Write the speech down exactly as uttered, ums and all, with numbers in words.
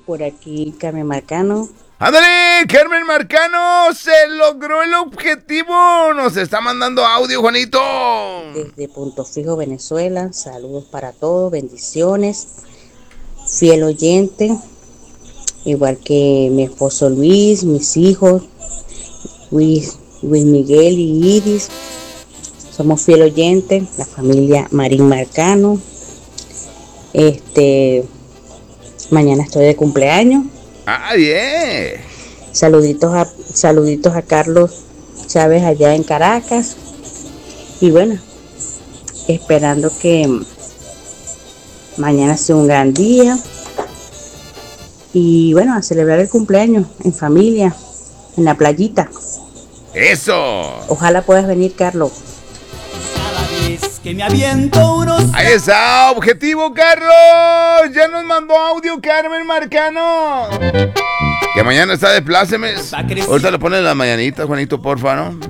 Por aquí, Carmen Marcano. ¡Ándale! Carmen Marcano, se logró el objetivo. Nos está mandando audio, Juanito. Desde Punto Fijo, Venezuela. Saludos para todos, bendiciones. Fiel oyente. Igual que mi esposo Luis, mis hijos, Luis, Luis Miguel y Iris. Somos fiel oyente. La familia Marín Marcano. Este, mañana estoy de cumpleaños. Ah, bien. Saluditos a, saluditos a Carlos Chávez allá en Caracas. Y bueno, esperando que mañana sea un gran día. Y bueno, a celebrar el cumpleaños en familia, en la playita. ¡Eso! Ojalá puedas venir, Carlos. Que me aviento unos... Ahí está, objetivo, Carlos. Ya nos mandó audio Carmen Marcano. Que mañana está de plácemes. Ahorita le ponen las mañanitas, Juanito, porfa, ¿no?